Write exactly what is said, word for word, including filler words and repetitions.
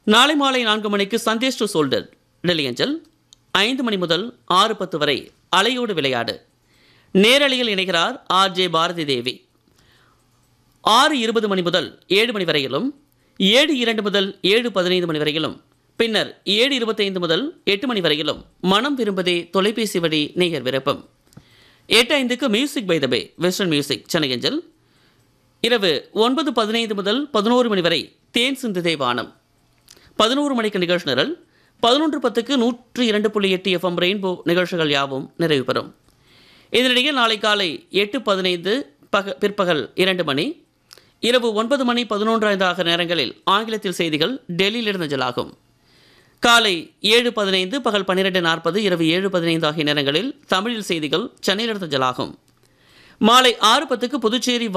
நாளை மாலை நான்கு மணிக்கு சந்தேஷ் டு சோல்டர் டெல்லி அஞ்சல். ஐந்து மணி முதல் ஆறு பத்து வரை அலையோடு விளையாடு. நேரலையில் இணைகிறார் ஆர் ஜே பாரதி தேவி. ஆறு இருபது மணி முதல் ஏழு மணி வரையிலும், ஏழு இரண்டு முதல் ஏழு பதினைந்து மணி வரையிலும், பின்னர் ஏழு இருபத்தைந்து முதல் எட்டு மணி வரையிலும் மனம் விரும்பதே தொலைபேசி வழி நேயர் விருப்பம். எட்டு ஐந்துக்கு music by the pay western music Chennai அஞ்சல். இரவு ஒன்பது பதினைந்து முதல் பதினோரு மணி வரை தேன் சிந்துதே வானம். பதினோரு மணிக்கு நிகழ்ச்சி நிரல். பதினொன்று பத்துக்கு நூற்றி இரண்டு புள்ளி எட்டு எஃப்எம் ரெயின்போ நிகழ்ச்சிகள் யாவும் நிறைவு பெறும். இதனிடையே நாளை காலை எட்டு பதினைந்து பக பிற்பகல் இரண்டு மணி, இரவு ஒன்பது மணி பதினொன்று ஐந்து ஆகிய நேரங்களில் ஆங்கிலத்தில் செய்திகள் டெல்லியிலிருந்து அஞ்சலாகும். காலை ஏழு பதினைந்து, பகல் பன்னிரெண்டு நாற்பது, இரவு ஏழு பதினைந்து ஆகிய நேரங்களில் தமிழில் செய்திகள் சென்னையிலிருந்து அஞ்சலாகும். மாலை ஆறு பத்துக்கு புதுச்சேரி